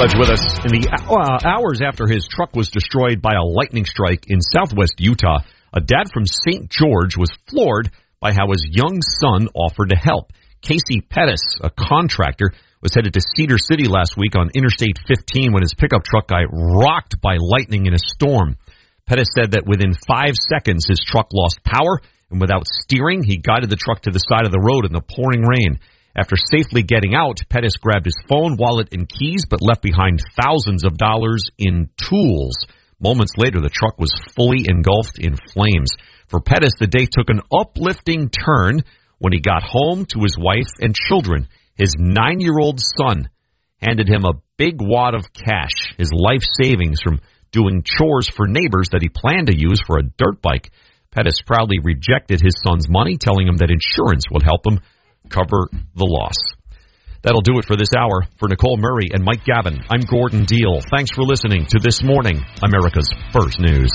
Judge with us. In the hours after his truck was destroyed by a lightning strike in southwest Utah, a dad from St. George was floored by how his young son offered to help. Casey Pettis, a contractor, was headed to Cedar City last week on Interstate 15 when his pickup truck got rocked by lightning in a storm. Pettis said that within 5 seconds his truck lost power, and without steering, he guided the truck to the side of the road in the pouring rain. After safely getting out, Pettis grabbed his phone, wallet, and keys, but left behind thousands of dollars in tools. Moments later, the truck was fully engulfed in flames. For Pettis, the day took an uplifting turn when he got home to his wife and children. His 9-year-old son handed him a big wad of cash, his life savings from doing chores for neighbors that he planned to use for a dirt bike. Pettis proudly rejected his son's money, telling him that insurance would help him cover the loss. That'll do it for this hour. For Nicole Murray and Mike Gavin, I'm Gordon Deal. Thanks for listening to This Morning, America's First News.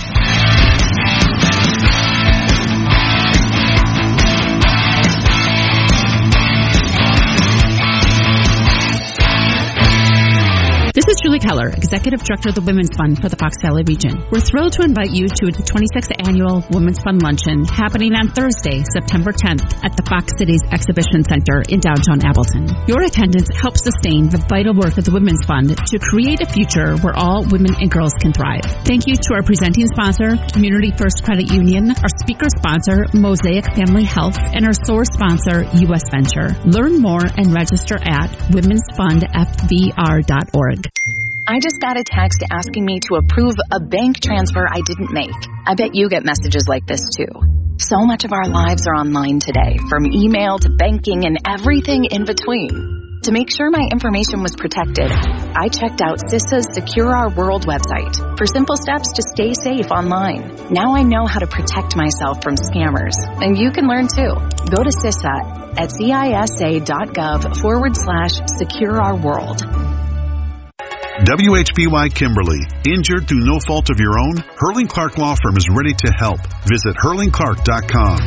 This is Julie Keller, Executive Director of the Women's Fund for the Fox Valley region. We're thrilled to invite you to the 26th Annual Women's Fund Luncheon happening on Thursday, September 10th at the Fox Cities Exhibition Center in downtown Appleton. Your attendance helps sustain the vital work of the Women's Fund to create a future where all women and girls can thrive. Thank you to our presenting sponsor, Community First Credit Union, our speaker sponsor, Mosaic Family Health, and our source sponsor, U.S. Venture. Learn more and register at womensfundfvr.org. I just got a text asking me to approve a bank transfer I didn't make. I bet you get messages like this too. So much of our lives are online today, from email to banking and everything in between. To make sure my information was protected, I checked out CISA's Secure Our World website for simple steps to stay safe online. Now I know how to protect myself from scammers, and you can learn too. Go to CISA at cisa.gov/secure-our-world. WHBY Kimberly. Injured through no fault of your own? Hurling Clark Law Firm is ready to help. Visit hurlingclark.com.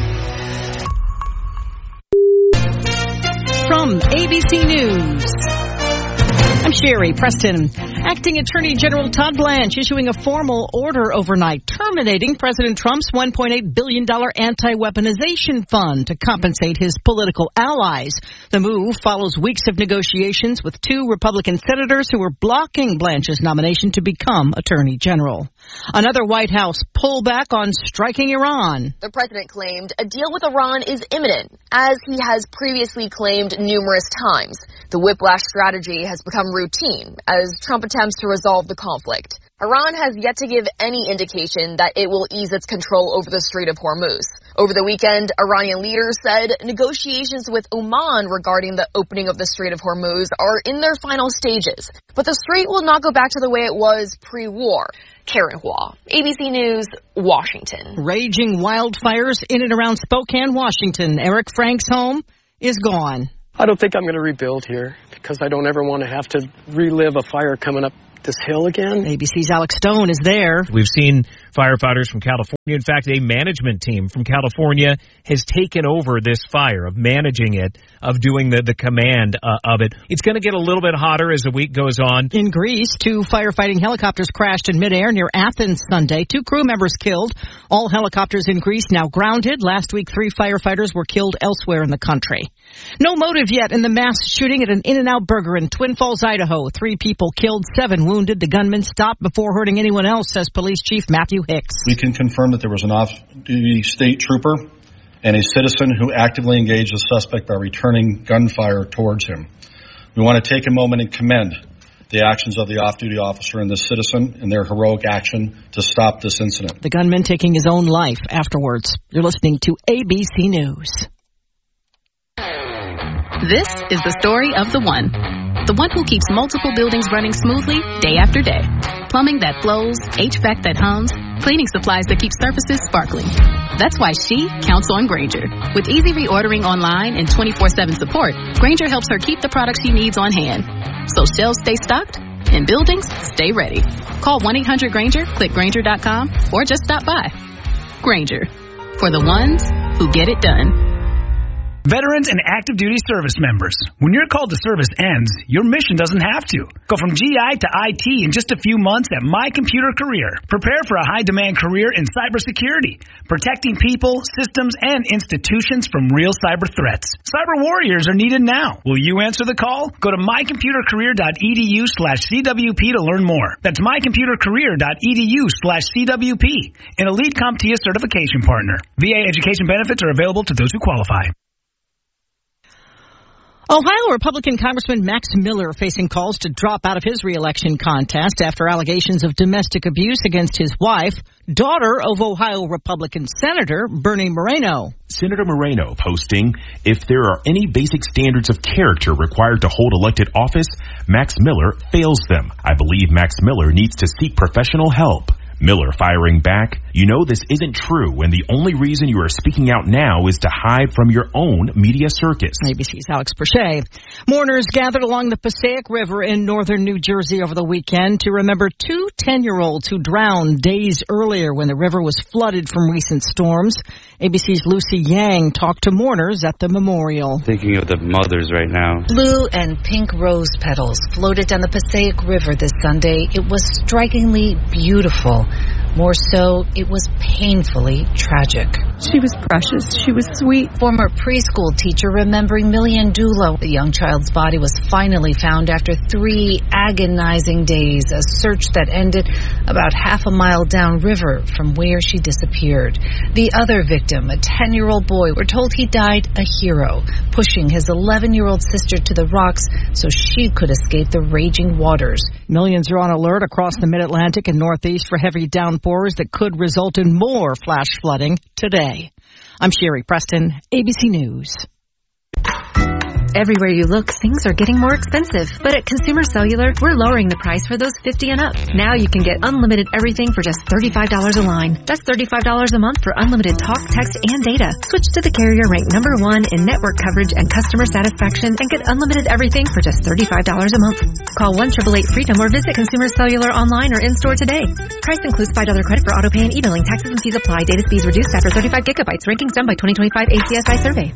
From ABC News, I'm Sherry Preston. Acting Attorney General Todd Blanche issuing a formal order overnight terminating President Trump's $1.8 billion anti-weaponization fund to compensate his political allies. The move follows weeks of negotiations with 2 Republican senators who were blocking Blanche's nomination to become Attorney General. Another White House pullback on striking Iran. The president claimed a deal with Iran is imminent, as he has previously claimed numerous times. The whiplash strategy has become routine as Trump attempts to resolve the conflict. Iran has yet to give any indication that it will ease its control over the Strait of Hormuz. Over the weekend, Iranian leaders said negotiations with Oman regarding the opening of the Strait of Hormuz are in their final stages. But the strait will not go back to the way it was pre-war. Karen Hua, ABC News, Washington. Raging wildfires in and around Spokane, Washington. Eric Frank's home is gone. I don't think I'm going to rebuild here because I don't ever want to have to relive a fire coming up this hill again. ABC's Alex Stone is there. We've seen firefighters from California. In fact, a management team from California has taken over this fire, of managing it, of doing the command of it. It's going to get a little bit hotter as the week goes on. In Greece, 2 firefighting helicopters crashed in midair near Athens Sunday. 2 crew members killed. All helicopters in Greece now grounded. Last week, 3 firefighters were killed elsewhere in the country. No motive yet in the mass shooting at an In-N-Out Burger in Twin Falls, Idaho. 3 people killed, 7 wounded. The gunman stopped before hurting anyone else, says Police Chief Matthew Hicks. We can confirm that there was an off-duty state trooper and a citizen who actively engaged the suspect by returning gunfire towards him. We want to take a moment and commend the actions of the off-duty officer and the citizen in their heroic action to stop this incident. The gunman taking his own life afterwards. You're listening to ABC News. This is the story of the one who keeps multiple buildings running smoothly day after day. Plumbing that flows, HVAC that hums, cleaning supplies that keep surfaces sparkling. That's why she counts on Grainger. With easy reordering online and 24/7 support, Grainger helps her keep the products she needs on hand. So shelves stay stocked and buildings stay ready. Call 1-800-GRAINGER, click Grainger.com, or just stop by. Grainger, for the ones who get it done. Veterans and active duty service members. When your call to service ends, your mission doesn't have to. Go from GI to IT in just a few months at My Computer Career. Prepare for a high-demand career in cybersecurity, protecting people, systems, and institutions from real cyber threats. Cyber warriors are needed now. Will you answer the call? Go to mycomputercareer.edu/CWP to learn more. That's mycomputercareer.edu/CWP, an elite CompTIA certification partner. VA education benefits are available to those who qualify. Ohio Republican Congressman Max Miller facing calls to drop out of his re-election contest after allegations of domestic abuse against his wife, daughter of Ohio Republican Senator Bernie Moreno. Senator Moreno posting, if there are any basic standards of character required to hold elected office, Max Miller fails them. I believe Max Miller needs to seek professional help. Miller firing back, you know this isn't true, and the only reason you are speaking out now is to hide from your own media circus. ABC's Alex Perche. Mourners gathered along the Passaic River in northern New Jersey over the weekend to remember two 10-year-olds who drowned days earlier when the river was flooded from recent storms. ABC's Lucy Yang talked to mourners at the memorial. Thinking of the mothers right now. Blue and pink rose petals floated down the Passaic River this Sunday. It was strikingly beautiful. More so, it was painfully tragic. She was precious. She was sweet. Former preschool teacher remembering Millie Andulo. The young child's body was finally found after 3 agonizing days, a search that ended about half a mile downriver from where she disappeared. The other victim, a 10-year-old boy, we're told he died a hero, pushing his 11-year-old sister to the rocks so she could escape the raging waters. Millions are on alert across the Mid-Atlantic and Northeast for heavy downpours that could result in more flash flooding today. I'm Sherry Preston, ABC News. Everywhere you look, things are getting more expensive. But at Consumer Cellular, we're lowering the price for those 50 and up. Now you can get unlimited everything for just $35 a line. That's $35 a month for unlimited talk, text, and data. Switch to the carrier ranked #1 in network coverage and customer satisfaction and get unlimited everything for just $35 a month. Call 1-888-FREEDOM or visit Consumer Cellular online or in-store today. Price includes $5 credit for auto pay and e-billing. Taxes and fees apply. Data speeds reduced after 35 gigabytes. Rankings done by 2025 ACSI survey.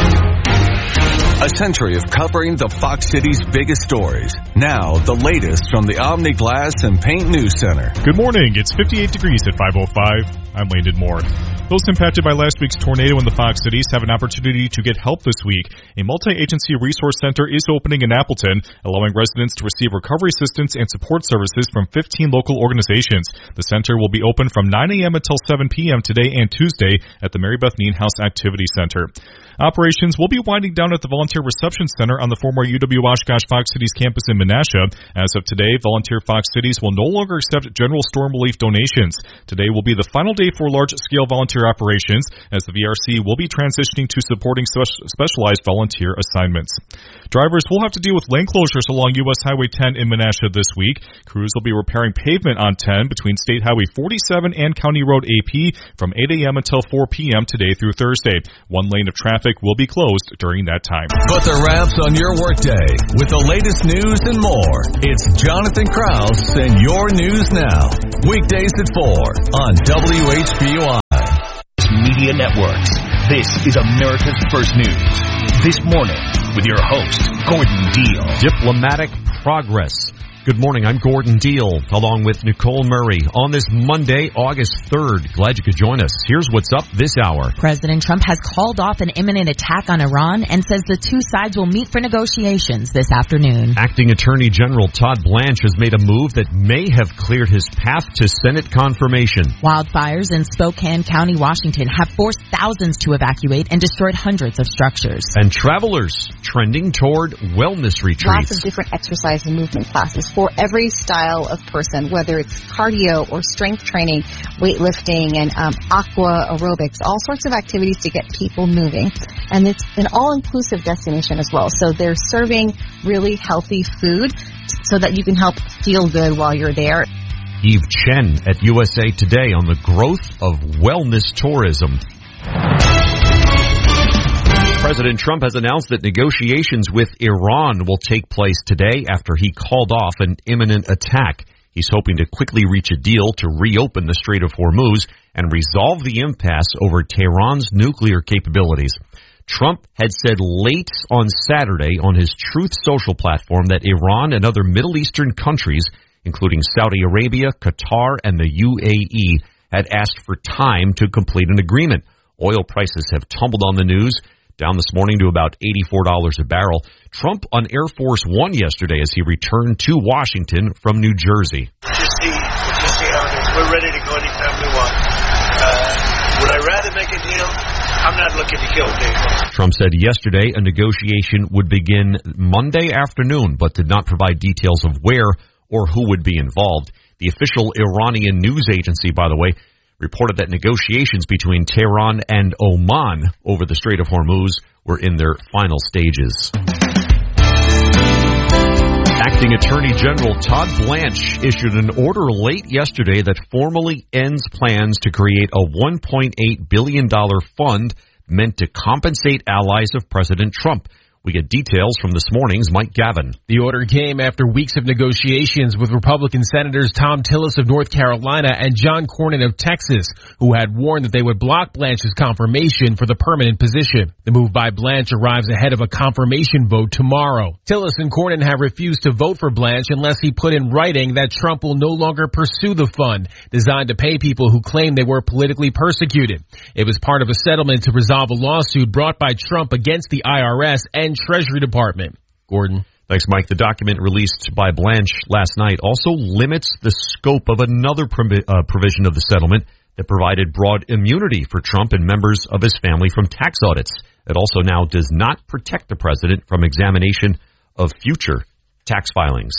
A century of covering the Fox City's biggest stories. Now, the latest from the Omni Glass and Paint News Center. Good morning. It's 58 degrees at 5:05. I'm Landon Moore. Those impacted by last week's tornado in the Fox Cities have an opportunity to get help this week. A multi-agency resource center is opening in Appleton, allowing residents to receive recovery assistance and support services from 15 local organizations. The center will be open from 9 a.m. until 7 p.m. today and Tuesday at the Mary Beth Nienhuis Activity Center. Operations will be winding down at the Volunteer Reception Center on the former UW-Oshkosh Fox Cities campus in Menasha. As of today, Volunteer Fox Cities will no longer accept general storm relief donations. Today will be the final day for large-scale volunteer operations, as the VRC will be transitioning to supporting specialized volunteer assignments. Drivers will have to deal with lane closures along U.S. Highway 10 in Menasha this week. Crews will be repairing pavement on 10 between State Highway 47 and County Road AP from 8 a.m. until 4 p.m. today through Thursday. One lane of traffic will be closed during that time. Put the wraps on your workday with the latest news and more. It's Jonathan Krause and Your News Now. Weekdays at 4 on WHBY. Media Networks. This is America's First News. This morning with your host, Gordon Deal. Diplomatic progress. Good morning, I'm Gordon Deal, along with Nicole Murray. On this Monday, August 3rd, glad you could join us. Here's what's up this hour. President Trump has called off an imminent attack on Iran and says the two sides will meet for negotiations this afternoon. Acting Attorney General Todd Blanche has made a move that may have cleared his path to Senate confirmation. Wildfires in Spokane County, Washington have forced thousands to evacuate and destroyed hundreds of structures. And travelers trending toward wellness retreats. Lots of different exercise and movement classes for every style of person, whether it's cardio or strength training, weightlifting, and aqua aerobics, all sorts of activities to get people moving. And it's an all-inclusive destination as well. So they're serving really healthy food so that you can help feel good while you're there. Eve Chen at USA Today on the growth of wellness tourism. President Trump has announced that negotiations with Iran will take place today after he called off an imminent attack. He's hoping to quickly reach a deal to reopen the Strait of Hormuz and resolve the impasse over Tehran's nuclear capabilities. Trump had said late on Saturday on his Truth Social platform that Iran and other Middle Eastern countries, including Saudi Arabia, Qatar, and the UAE, had asked for time to complete an agreement. Oil prices have tumbled on the news, down this morning to about $84 a barrel. Trump on Air Force One yesterday as he returned to Washington from New Jersey. Just see how it is. We're ready to go anytime we want. Would I rather make a deal? I'm not looking to kill people. Trump said yesterday a negotiation would begin Monday afternoon, but did not provide details of where or who would be involved. The official Iranian news agency, by the way, reported that negotiations between Tehran and Oman over the Strait of Hormuz were in their final stages. Acting Attorney General Todd Blanche issued an order late yesterday that formally ends plans to create a $1.8 billion fund meant to compensate allies of President Trump. We get details from this morning's Mike Gavin. The order came after weeks of negotiations with Republican Senators Tom Tillis of North Carolina and John Cornyn of Texas, who had warned that they would block Blanche's confirmation for the permanent position. The move by Blanche arrives ahead of a confirmation vote tomorrow. Tillis and Cornyn have refused to vote for Blanche unless he put in writing that Trump will no longer pursue the fund, designed to pay people who claim they were politically persecuted. It was part of a settlement to resolve a lawsuit brought by Trump against the IRS and Treasury Department. Gordon. Thanks, Mike. The document released by Blanche last night also limits the scope of another provision of the settlement that provided broad immunity for Trump and members of his family from tax audits. It also now does not protect the president from examination of future tax filings.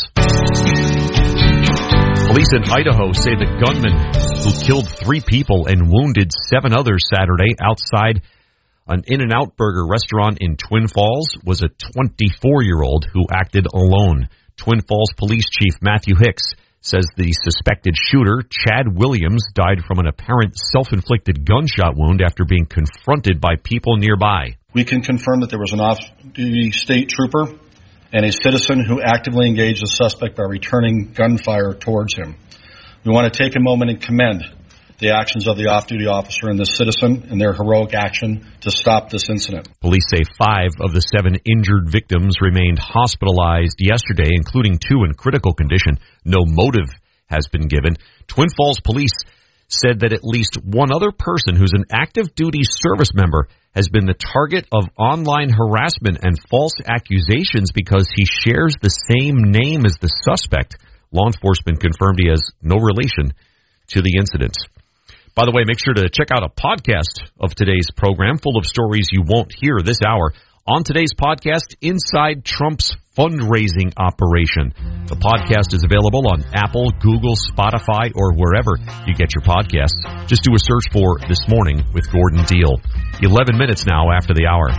Police in Idaho say the gunman who killed 3 people and wounded 7 others Saturday outside an In-N-Out Burger restaurant in Twin Falls was a 24-year-old who acted alone. Twin Falls Police Chief Matthew Hicks says the suspected shooter, Chad Williams, died from an apparent self-inflicted gunshot wound after being confronted by people nearby. We can confirm that there was an off-duty state trooper and a citizen who actively engaged the suspect by returning gunfire towards him. We want to take a moment and commend the actions of the off-duty officer and the citizen in their heroic action to stop this incident. Police say 5 of the 7 injured victims remained hospitalized yesterday, including 2 in critical condition. No motive has been given. Twin Falls Police said that at least one other person who's an active duty service member has been the target of online harassment and false accusations because he shares the same name as the suspect. Law enforcement confirmed he has no relation to the incident. By the way, make sure to check out a podcast of today's program full of stories you won't hear this hour. On today's podcast, Inside Trump's fundraising operation. The podcast is available on Apple, Google, Spotify, or wherever you get your podcasts. Just do a search for This Morning with Gordon Deal. 11 minutes now after the hour.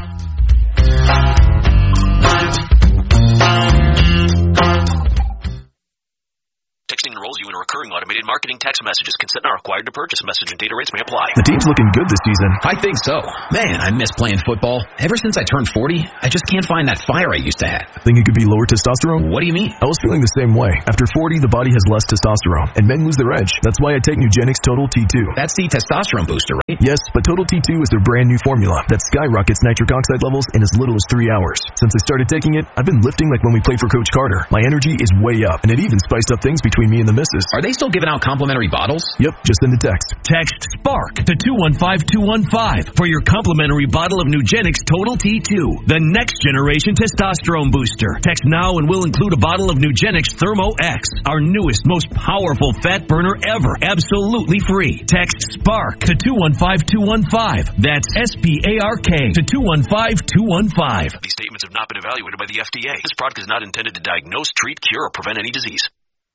Texting enrolls you in recurring automated marketing text messages. Consent not required to purchase. Message and data rates may apply. The team's looking good this season. I think so. Man, I miss playing football. Ever since I turned 40, I just can't find that fire I used to have. Think it could be lower testosterone? What do you mean? I was feeling the same way. After 40, the body has less testosterone, and men lose their edge. That's why I take Nugenix Total T2. That's the testosterone booster, right? Yes, but Total T2 is their brand new formula that skyrockets nitric oxide levels in as little as 3 hours. Since I started taking it, I've been lifting like when we played for Coach Carter. My energy is way up, and it even spiced up things between me and the missus. Are they still giving out complimentary bottles? Yep, just send a text. Text SPARK to 215-215 for your complimentary bottle of Nugenix Total T2, the next generation testosterone booster. Text now and we'll include a bottle of Nugenix Thermo X, our newest, most powerful fat burner ever, absolutely free. Text SPARK to 215-215. That's SPARK to 215-215. These statements have not been evaluated by the FDA. This product is not intended to diagnose, treat, cure, or prevent any disease.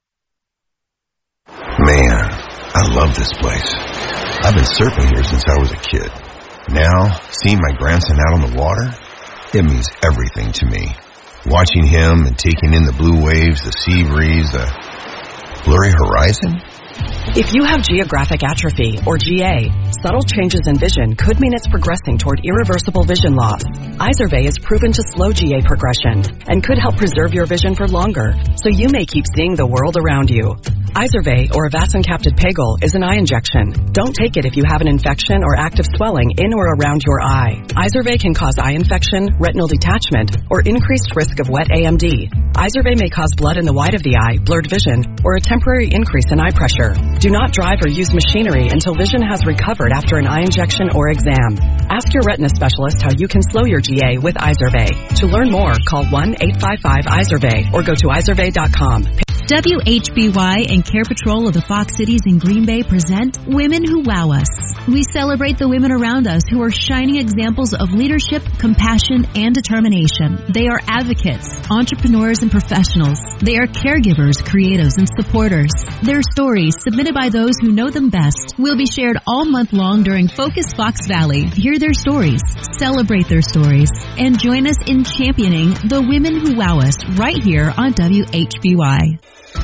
Man, I love this place. I've been surfing here since I was a kid. Now, seeing my grandson out on the water, it means everything to me. Watching him and taking in the blue waves, the sea breeze, the blurry horizon. If you have geographic atrophy, or GA, subtle changes in vision could mean it's progressing toward irreversible vision loss. Izervay is proven to slow GA progression and could help preserve your vision for longer, so you may keep seeing the world around you. Izervay, or avacincaptad pegol, is an eye injection. Don't take it if you have an infection or active swelling in or around your eye. Izervay can cause eye infection, retinal detachment, or increased risk of wet AMD. Izervay may cause blood in the white of the eye, blurred vision, or a temporary increase in eye pressure. Do not drive or use machinery until vision has recovered after an eye injection or exam. Ask your retina specialist how you can slow your GA with Izervay. To learn more, call 1-855-IZERVAY or go to izervay.com. WHBY and Care Patrol of the Fox Cities in Green Bay present Women Who Wow Us. We celebrate the women around us who are shining examples of leadership, compassion, and determination. They are advocates, entrepreneurs, and professionals. They are caregivers, creatives, and supporters. Their stories, submitted by those who know them best, will be shared all month long during Focus Fox Valley. Hear their stories, celebrate their stories, and join us in championing the women who wow us right here on WHBY.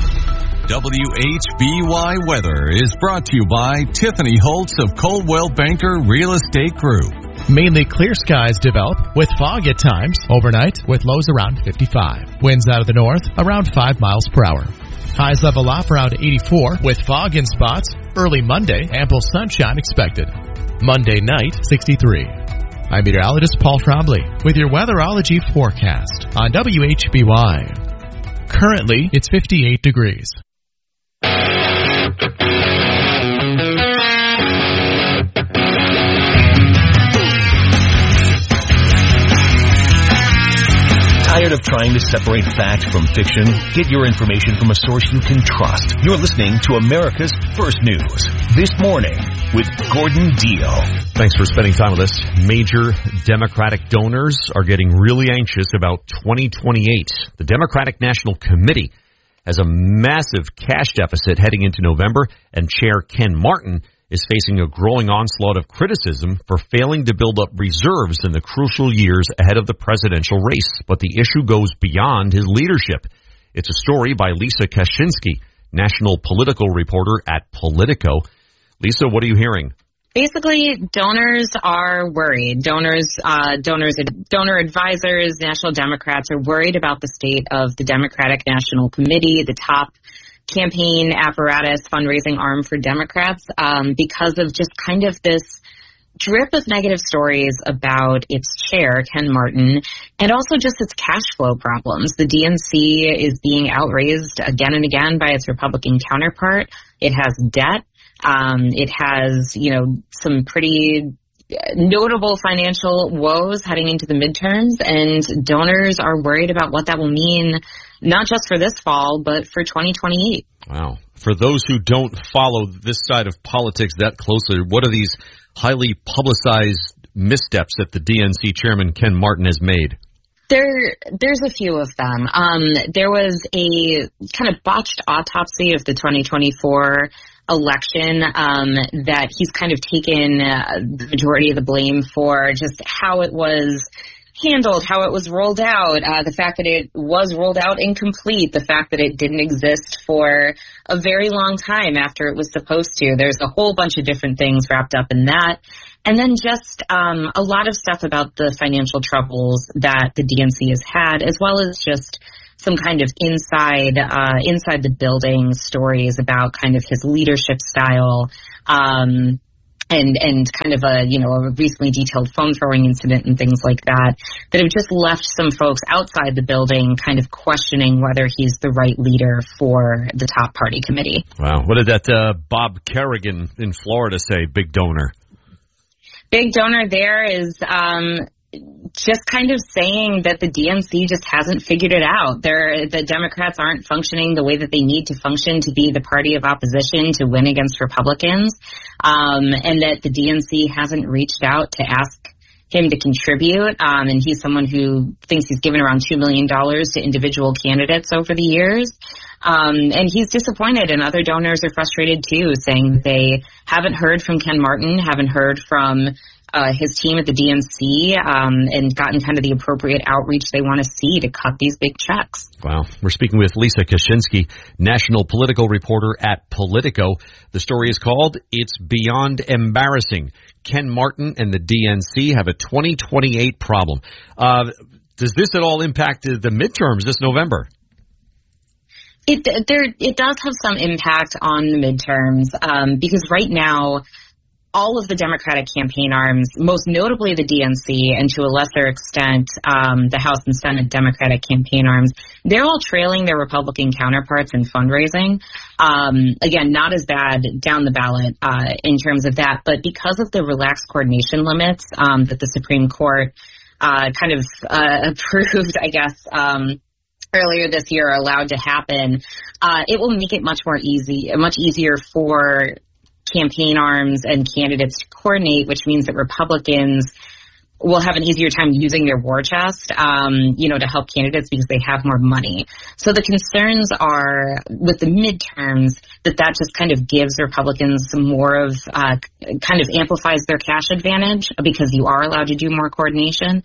WHBY Weather is brought to you by Tiffany Holtz of Coldwell Banker Real Estate Group. Mainly clear skies develop with fog at times. Overnight with lows around 55. Winds out of the north around 5 miles per hour. Highs level off around 84 with fog in spots. Early Monday, ample sunshine expected. Monday night, 63. I'm meteorologist Paul Trombley with your weatherology forecast on WHBY. Currently, it's 58 degrees. Tired of trying to separate fact from fiction? Get your information from a source you can trust. You're listening to America's First News. This morning with Gordon Deal. Thanks for spending time with us. Major Democratic donors are getting really anxious about 2028. The Democratic National Committee has a massive cash deficit heading into November, and Chair Ken Martin is facing a growing onslaught of criticism for failing to build up reserves in the crucial years ahead of the presidential race. But the issue goes beyond his leadership. It's a story by Lisa Kaczynski, national political reporter at Politico. Lisa, what are you hearing? Basically, donors are worried. Donor advisors, National Democrats are worried about the state of the Democratic National Committee, the top campaign apparatus, fundraising arm for Democrats, because of just kind of this drip of negative stories about its chair, Ken Martin, and also just its cash flow problems. The DNC is being outraised again and again by its Republican counterpart. It has debt. It has, some pretty notable financial woes heading into the midterms, and donors are worried about what that will mean, not just for this fall, but for 2028. Wow. For those who don't follow this side of politics that closely, what are these highly publicized missteps that the DNC chairman Ken Martin has made? There's a few of them. There was a kind of botched autopsy of the 2024 election that he's kind of taken the majority of the blame for, just how it was handled, how it was rolled out, the fact that it was rolled out incomplete, the fact that it didn't exist for a very long time after it was supposed to. There's a whole bunch of different things wrapped up in that. And then just a lot of stuff about the financial troubles that the DNC has had, as well as just some kind of inside the building stories about kind of his leadership style, and kind of a recently detailed phone throwing incident and things like that have just left some folks outside the building kind of questioning whether he's the right leader for the top party committee. Wow. What did that Bob Kerrigan in Florida say, big donor? Big donor there is just kind of saying that the DNC just hasn't figured it out. The Democrats aren't functioning the way that they need to function to be the party of opposition to win against Republicans, and that the DNC hasn't reached out to ask him to contribute, and he's someone who thinks he's given around $2 million to individual candidates over the years. And he's disappointed, and other donors are frustrated too, saying they haven't heard from Ken Martin, haven't heard from his team at the DNC, and gotten kind of the appropriate outreach they want to see to cut these big checks. Wow. We're speaking with Lisa Kaczynski, national political reporter at Politico. The story is called It's Beyond Embarrassing. Ken Martin and the DNC have a 2028 problem. Does this at all impact the midterms this November? It does have some impact on the midterms, because right now, all of the Democratic campaign arms, most notably the DNC, and to a lesser extent, the House and Senate Democratic campaign arms, they're all trailing their Republican counterparts in fundraising. Again, not as bad down the ballot in terms of that, but because of the relaxed coordination limits that the Supreme Court kind of approved, I guess, earlier this year, are allowed to happen, it will make it much easier for campaign arms and candidates to coordinate, which means that Republicans will have an easier time using their war chest, to help candidates because they have more money. So the concerns are with the midterms that just kind of gives Republicans some more of, kind of amplifies their cash advantage because you are allowed to do more coordination.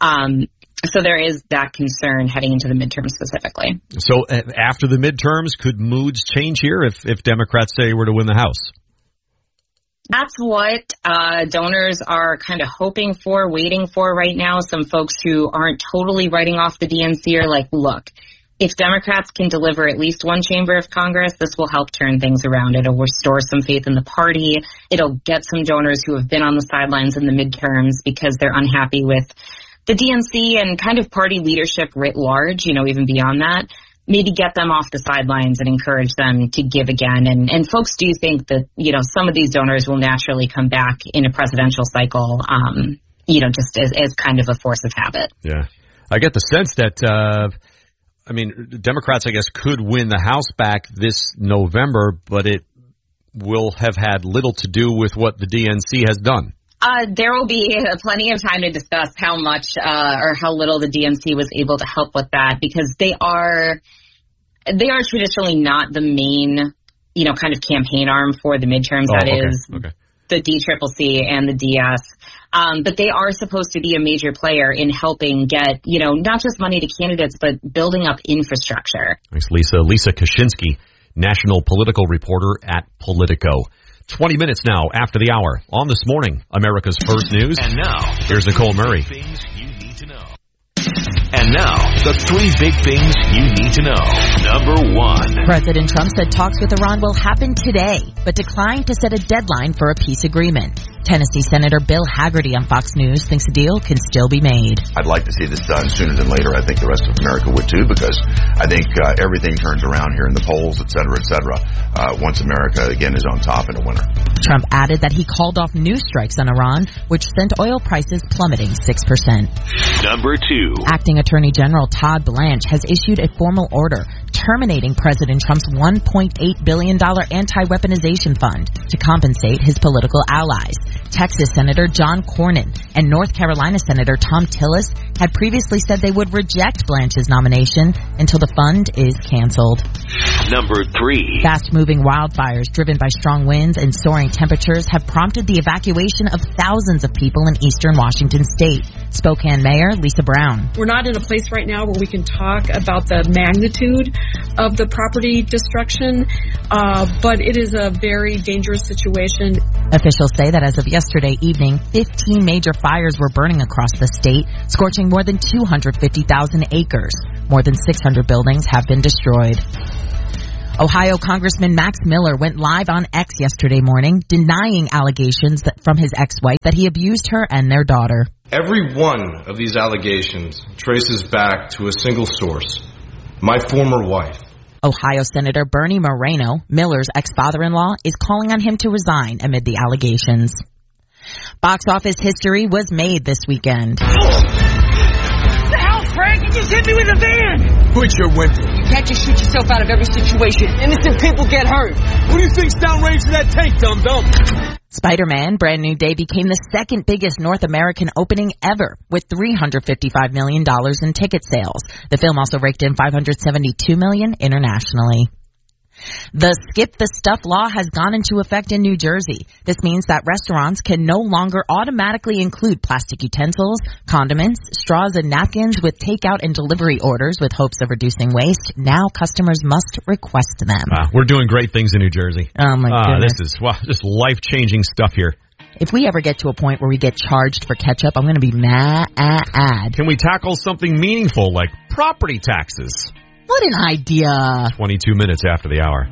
So there is that concern heading into the midterms specifically. So after the midterms, could moods change here if Democrats say we're to win the House? That's what donors are kind of hoping for, waiting for right now. Some folks who aren't totally writing off the DNC are like, look, if Democrats can deliver at least one chamber of Congress, this will help turn things around. It'll restore some faith in the party. It'll get some donors who have been on the sidelines in the midterms because they're unhappy with the DNC and kind of party leadership writ large, even beyond that. Maybe get them off the sidelines and encourage them to give again. And folks do think that, some of these donors will naturally come back in a presidential cycle, just as kind of a force of habit. Yeah. I get the sense that, Democrats, I guess, could win the House back this November, but it will have had little to do with what the DNC has done. There will be plenty of time to discuss how much or how little the DNC was able to help with that, because they are traditionally not the main, kind of campaign arm for the midterms. The DCCC and the DS. But they are supposed to be a major player in helping get, not just money to candidates, but building up infrastructure. Thanks, Lisa. Lisa Kaczynski, national political reporter at Politico. 20 minutes now after the hour on This Morning, America's First News. And now, here's Nicole Murray. And now, the 3 big things you need to know. Number 1. President Trump said talks with Iran will happen today, but declined to set a deadline for a peace agreement. Tennessee Senator Bill Hagerty on Fox News thinks a deal can still be made. I'd like to see this done sooner than later. I think the rest of America would too, because I think everything turns around here in the polls, et cetera, once America again is on top in a winter. Trump added that he called off new strikes on Iran, which sent oil prices plummeting 6%. Number 2. Acting Attorney General Todd Blanche has issued a formal order terminating President Trump's $1.8 billion anti-weaponization fund to compensate his political allies. Texas Senator John Cornyn and North Carolina Senator Thom Tillis had previously said they would reject Blanche's nomination until the fund is canceled. Number 3. Fast-moving wildfires driven by strong winds and soaring temperatures have prompted the evacuation of thousands of people in eastern Washington state. Spokane Mayor Lisa Brown. We're not in a place right now where we can talk about the magnitude of the property destruction, but it is a very dangerous situation. Officials say that as of yesterday evening, 15 major fires were burning across the state, scorching more than 250,000 acres. More than 600 buildings have been destroyed. Ohio Congressman Max Miller went live on X yesterday morning, denying allegations from his ex-wife that he abused her and their daughter. Every one of these allegations traces back to a single source, my former wife. Ohio Senator Bernie Moreno, Miller's ex-father-in-law, is calling on him to resign amid the allegations. Box office history was made this weekend. What the hell, Frank? You just hit me with a van! Quit your whimpering. You can't just shoot yourself out of every situation. Innocent people get hurt. Who do you think's downrange to that tank, dum-dum? Spider-Man Brand New Day became the second biggest North American opening ever, with $355 million in ticket sales. The film also raked in $572 million internationally. The Skip the Stuff law has gone into effect in New Jersey. This means that restaurants can no longer automatically include plastic utensils, condiments, straws, and napkins with takeout and delivery orders with hopes of reducing waste. Now customers must request them. We're doing great things in New Jersey. Oh, my goodness. This is just life-changing stuff here. If we ever get to a point where we get charged for ketchup, I'm going to be mad. Can we tackle something meaningful like property taxes? What an idea. 22 minutes after the hour.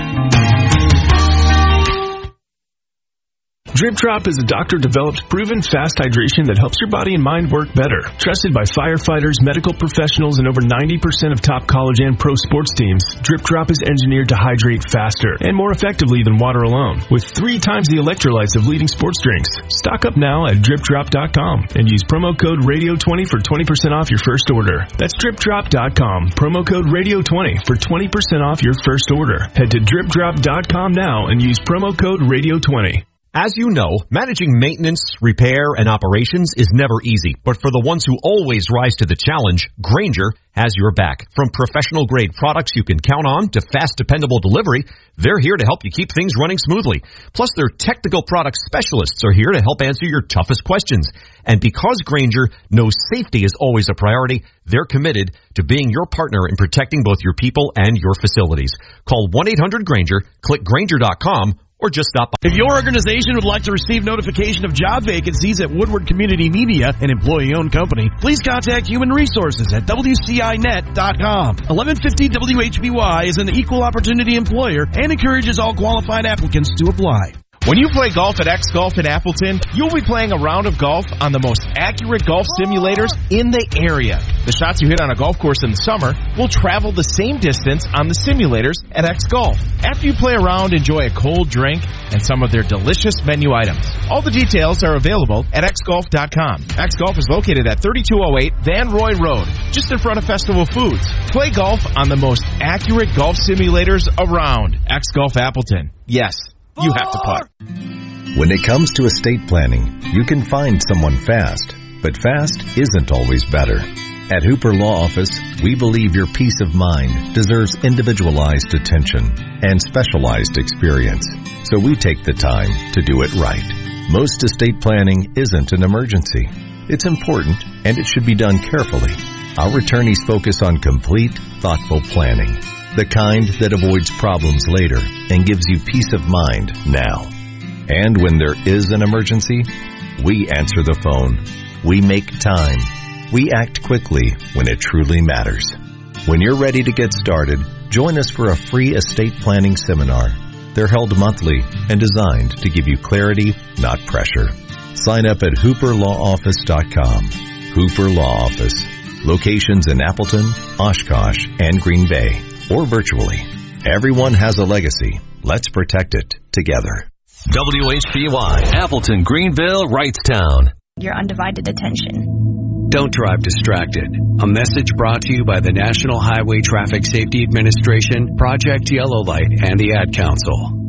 Drip Drop is a doctor-developed, proven fast hydration that helps your body and mind work better. Trusted by firefighters, medical professionals, and over 90% of top college and pro sports teams, Drip Drop is engineered to hydrate faster and more effectively than water alone, with 3 times the electrolytes of leading sports drinks. Stock up now at DripDrop.com and use promo code RADIO20 for 20% off your first order. That's DripDrop.com, promo code RADIO20 for 20% off your first order. Head to DripDrop.com now and use promo code RADIO20. As you know, managing maintenance, repair, and operations is never easy. But for the ones who always rise to the challenge, Grainger has your back. From professional-grade products you can count on to fast, dependable delivery, they're here to help you keep things running smoothly. Plus, their technical product specialists are here to help answer your toughest questions. And because Grainger knows safety is always a priority, they're committed to being your partner in protecting both your people and your facilities. Call 1-800-GRAINGER, click Grainger.com, or just stop by. If your organization would like to receive notification of job vacancies at Woodward Community Media, an employee-owned company, please contact Human Resources at WCINet.com. 1150 WHBY is an equal opportunity employer and encourages all qualified applicants to apply. When you play golf at X Golf in Appleton, you'll be playing a round of golf on the most accurate golf simulators in the area. The shots you hit on a golf course in the summer will travel the same distance on the simulators at X Golf. After you play around, enjoy a cold drink and some of their delicious menu items. All the details are available at xgolf.com. X Golf is located at 3208 Van Roy Road, just in front of Festival Foods. Play golf on the most accurate golf simulators around. X Golf Appleton. Yes, you have to putt. When it comes to estate planning, you can find someone fast, but fast isn't always better. At Hooper Law Office, we believe your peace of mind deserves individualized attention and specialized experience, so we take the time to do it right. Most estate planning isn't an emergency. It's important, and it should be done carefully. Our attorneys focus on complete, thoughtful planning, the kind that avoids problems later and gives you peace of mind now. And when there is an emergency, we answer the phone. We make time. We act quickly when it truly matters. When you're ready to get started, join us for a free estate planning seminar. They're held monthly and designed to give you clarity, not pressure. Sign up at hooperlawoffice.com. Hooper Law Office. Locations in Appleton, Oshkosh, and Green Bay, or virtually. Everyone has a legacy. Let's protect it together. WHBY, Appleton, Greenville, Wrightstown. Your undivided attention. Don't drive distracted. A message brought to you by the National Highway Traffic Safety Administration, Project Yellow Light, and the Ad Council.